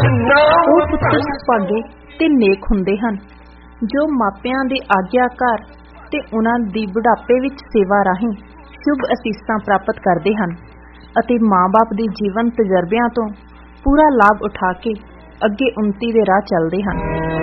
ਉਹ ਪੁੱਤਰ ਸੁਭਾਗੇ ਤੇ ਨੇਕ ਹੁੰਦੇ ਹਨ ਜੋ ਮਾਪਿਆਂ ਦੇ ਆਗਿਆਕਾਰ ਤੇ ਉਹਨਾਂ ਦੀ ਬੁਢਾਪੇ ਵਿੱਚ ਸੇਵਾ ਰਾਹੀਂ ਸ਼ੁਭ ਅਸੀਸਾਂ ਪ੍ਰਾਪਤ ਕਰਦੇ ਹਨ ਅਤੇ ਮਾਂ-ਬਾਪ ਦੇ ਜੀਵਨ ਤਜਰਬਿਆਂ ਤੋਂ ਪੂਰਾ ਲਾਭ ਉਠਾ ਕੇ ਅੱਗੇ ਉੱਨਤੀ ਦੇ ਰਾਹ ਚੱਲਦੇ ਹਨ।